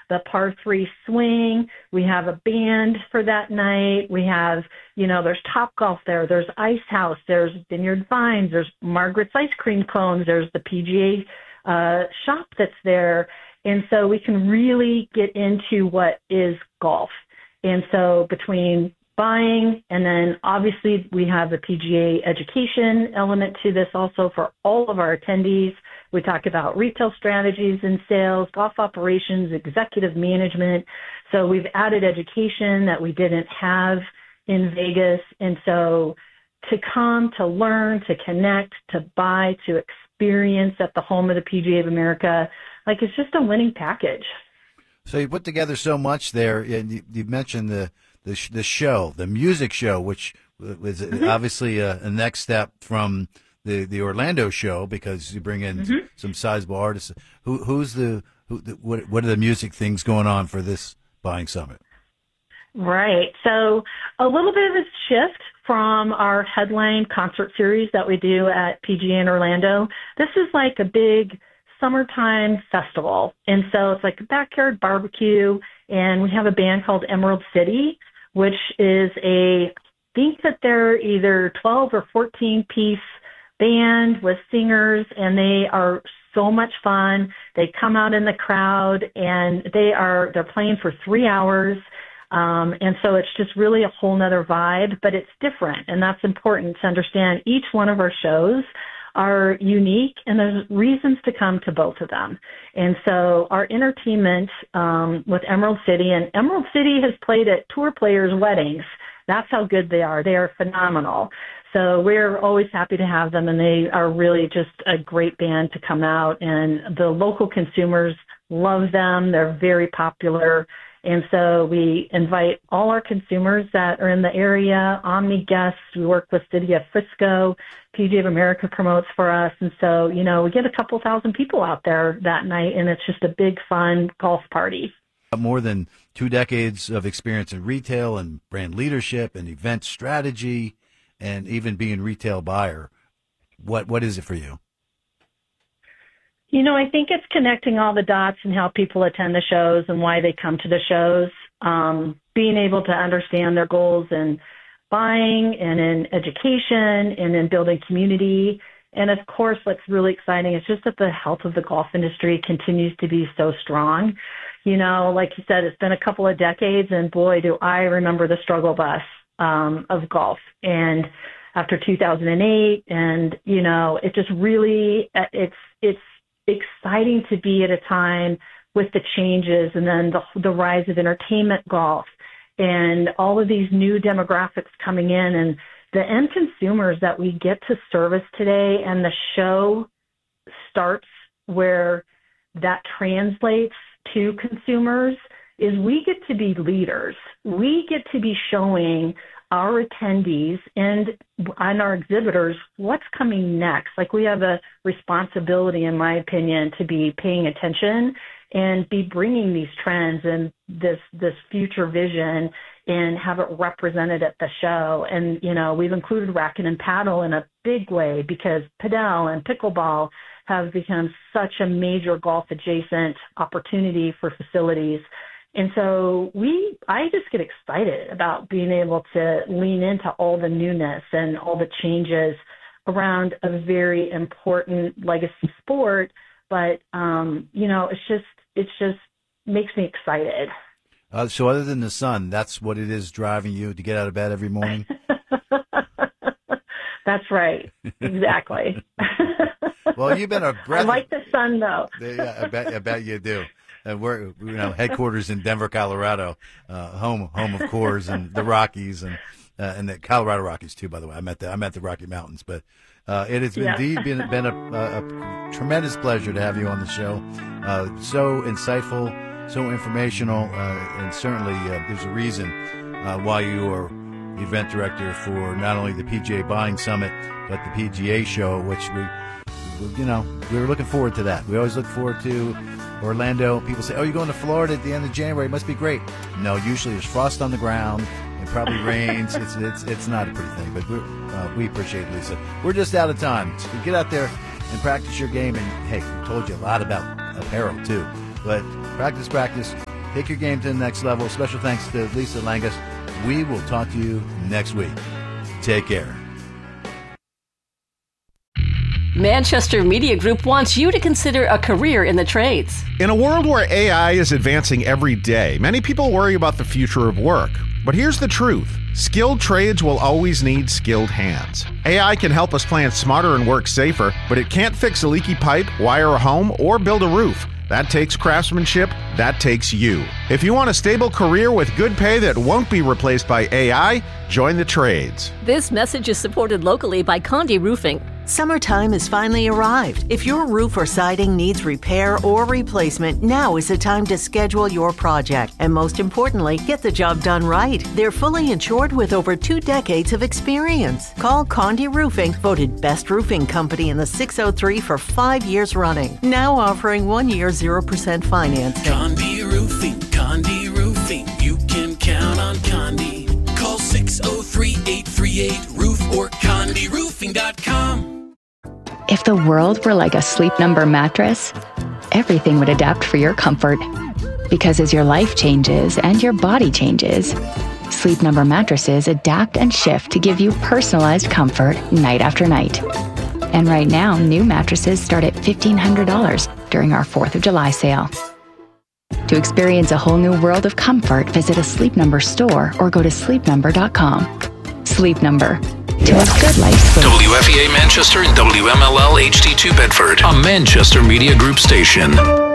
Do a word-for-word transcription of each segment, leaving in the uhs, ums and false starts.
the par three swing. We have a band for that night. We have, you know, there's Topgolf there. There's Ice House. There's Vineyard Vines. There's Margaret's Ice Cream Cones. There's the P G A uh, shop that's there. And so we can really get into what is golf. And so between buying, and then obviously we have the P G A education element to this also for all of our attendees. We talk about retail strategies and sales, golf operations, executive management. So we've added education that we didn't have in Vegas. And so to come, to learn, to connect, to buy, to experience at the home of the P G A of America, like it's just a winning package. So you put together so much there, and you, you mentioned the The, sh- the show, the music show, which was mm-hmm. obviously a, a next step from the, the Orlando show because you bring in mm-hmm. some sizable artists. Who who's the who? The, what what are the music things going on for this buying summit? Right. So a little bit of a shift from our headline concert series that we do at P G A in Orlando. This is like a big summertime festival, and so it's like a backyard barbecue. And we have a band called Emerald City, which is a, I think that they're either twelve or fourteen piece band with singers, and they are so much fun. They come out in the crowd, and they are, they're playing for three hours. Um, and so it's just really a whole nother vibe, but it's different. And that's important to understand. Each one of our shows are unique, and there's reasons to come to both of them. And so our entertainment um, with Emerald City, and Emerald City has played at tour players' weddings. That's how good they are. They are phenomenal. So we're always happy to have them, and they are really just a great band to come out. And the local consumers love them. They're very popular. And so we invite all our consumers that are in the area, Omni guests. We work with City of Frisco. P G A of America promotes for us. And so, you know, we get a couple thousand people out there that night, and it's just a big, fun golf party. More than two decades of experience in retail and brand leadership and event strategy and even being retail buyer. What What is it for you? You know, I think it's connecting all the dots and how people attend the shows and why they come to the shows, um, being able to understand their goals in buying and in education and in building community. And of course, what's really exciting is just that the health of the golf industry continues to be so strong. You know, like you said, it's been a couple of decades, and boy, do I remember the struggle bus um, of golf. And after two thousand eight, and, you know, it just really, it's, it's, exciting to be at a time with the changes and then the, the rise of entertainment golf and all of these new demographics coming in, and the end consumers that we get to service today. And the show starts where that translates to consumers is we get to be leaders. We get to be showing our attendees and, and our exhibitors what's coming next. Like, we have a responsibility, in my opinion, to be paying attention and be bringing these trends and this this future vision and have it represented at the show. And, you know, we've included racket and paddle in a big way because padel and pickleball have become such a major golf adjacent opportunity for facilities. And so we, I just get excited about being able to lean into all the newness and all the changes around a very important legacy sport. But, um, you know, it's just, it's just makes me excited. Uh, so other than the sun, that's what it is driving you to get out of bed every morning? That's right. Exactly. Well, you've been a breath. I like the sun, though. Yeah, I bet, I bet you do. Uh, we're, you know, headquarters in Denver, Colorado, uh, home, home of Coors and the Rockies and, uh, and the Colorado Rockies too, by the way. I'm at the, I'm at the Rocky Mountains, but, uh, it has yeah. indeed been, been a, a, a tremendous pleasure to have you on the show. Uh, so insightful, so informational, uh, and certainly, uh, there's a reason, uh, why you are the event director for not only the P G A Buying Summit, but the P G A show, which we, you know, we were looking forward to that. We always look forward to Orlando. People say, oh, you're going to Florida at the end of January. It must be great. No, usually there's frost on the ground. It probably rains. It's it's it's not a pretty thing, but we uh, we appreciate it, Lisa. We're just out of time. So get out there and practice your game. And, hey, we told you a lot about apparel, too. But practice, practice, Take your game to the next level. Special thanks to Lisa Langus. We will talk to you next week. Take care. Manchester Media Group wants you to consider a career in the trades. In a world where A I is advancing every day, many people worry about the future of work. But here's the truth. Skilled trades will always need skilled hands. A I can help us plan smarter and work safer, but it can't fix a leaky pipe, wire a home, or build a roof. That takes craftsmanship. That takes you. If you want a stable career with good pay that won't be replaced by A I, join the trades. This message is supported locally by Condé Roofing. Summertime has finally arrived. If your roof or siding needs repair or replacement, now is the time to schedule your project. And most importantly, get the job done right. They're fully insured with over two decades of experience. Call Condé Roofing, voted best roofing company in the six oh three for five years running. Now offering one year zero percent financing. Condé Roofing, Condé Roofing. You can count on Condé. Call six oh three, eight three eight, roof or condé roofing dot com. If the world were like a Sleep Number mattress, everything would adapt for your comfort. Because as your life changes and your body changes, Sleep Number mattresses adapt and shift to give you personalized comfort night after night. And right now, new mattresses start at fifteen hundred dollars during our fourth of July sale. To experience a whole new world of comfort, visit a Sleep Number store or go to sleep number dot com. Sleep Number. To a good life sleep. W F E A Manchester and W M L L H D two Bedford, a Manchester Media Group station.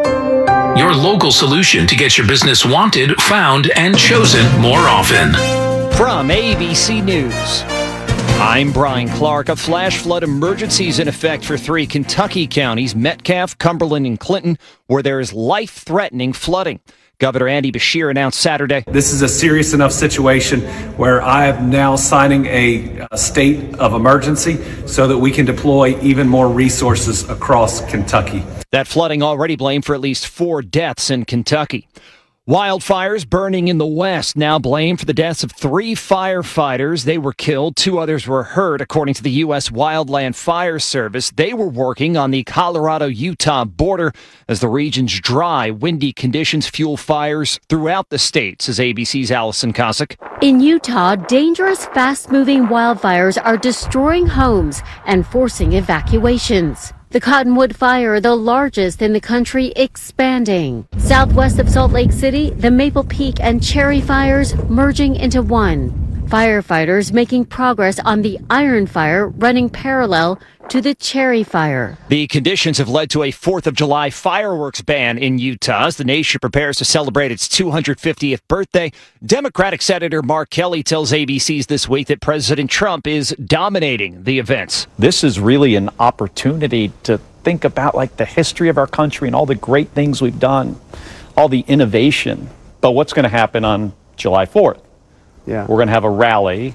Your local solution to get your business wanted, found, and chosen more often. From A B C News, I'm Brian Clark. A flash flood emergency is in effect for three Kentucky counties, Metcalfe, Cumberland, and Clinton, where there is life-threatening flooding. Governor Andy Beshear announced Saturday. This is a serious enough situation where I am now signing a, a state of emergency so that we can deploy even more resources across Kentucky. That flooding already blamed for at least four deaths in Kentucky. Wildfires burning in the West now blamed for the deaths of three firefighters. They were killed. Two others were hurt, according to the U S Wildland Fire Service. They were working on the Colorado-Utah border as the region's dry, windy conditions fuel fires throughout the state, says A B C's Allison Cossack. In Utah, dangerous, fast-moving wildfires are destroying homes and forcing evacuations. The Cottonwood Fire, the largest in the country, expanding. Southwest of Salt Lake City, the Maple Peak and Cherry Fires merging into one. Firefighters making progress on the Iron Fire running parallel to the Cherry Fire. The conditions have led to a fourth of July fireworks ban in Utah as the nation prepares to celebrate its two hundred fiftieth birthday. Democratic Senator Mark Kelly tells A B C's This Week that President Trump is dominating the events. This is really an opportunity to think about like the history of our country and all the great things we've done, all the innovation. But what's going to happen on July fourth? Yeah. We're going to have a rally.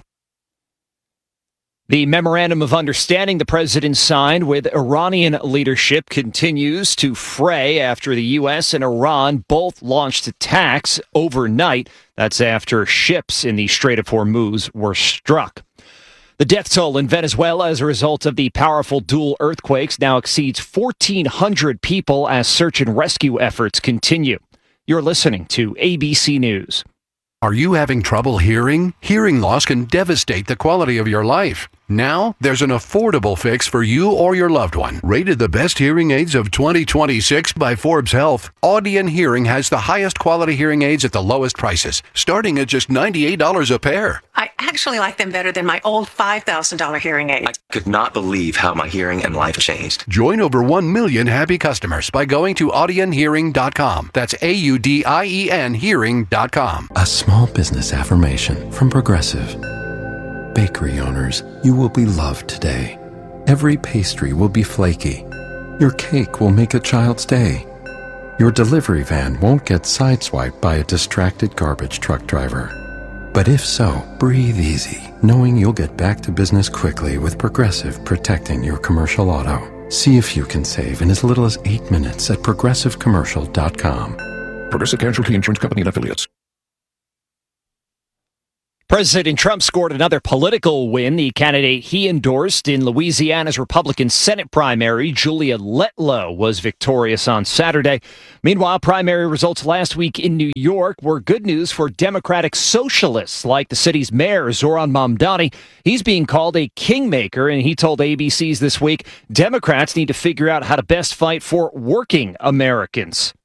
The memorandum of understanding the president signed with Iranian leadership continues to fray after the U S and Iran both launched attacks overnight. That's after ships in the Strait of Hormuz were struck. The death toll in Venezuela as a result of the powerful dual earthquakes now exceeds fourteen hundred people as search and rescue efforts continue. You're listening to A B C News. Are you having trouble hearing? Hearing loss can devastate the quality of your life. Now, there's an affordable fix for you or your loved one. Rated the best hearing aids of twenty twenty-six by Forbes Health, Audion Hearing has the highest quality hearing aids at the lowest prices, starting at just ninety-eight dollars a pair. I actually like them better than my old five thousand dollars hearing aid. I could not believe how my hearing and life changed. Join over one million happy customers by going to audion hearing dot com. That's A U D I E N hearing dot com. A small business affirmation from Progressive. Bakery owners, you will be loved today. Every pastry will be flaky. Your cake will make a child's day. Your delivery van won't get sideswiped by a distracted garbage truck driver. But if so, breathe easy, knowing you'll get back to business quickly with Progressive protecting your commercial auto. See if you can save in as little as eight minutes at progressive commercial dot com. Progressive Casualty Insurance Company and Affiliates. President Trump scored another political win. The candidate he endorsed in Louisiana's Republican Senate primary, Julia Letlow, was victorious on Saturday. Meanwhile, primary results last week in New York were good news for Democratic socialists like the city's mayor, Zoran Mamdani. He's being called a kingmaker, and he told A B C's This Week Democrats need to figure out how to best fight for working Americans.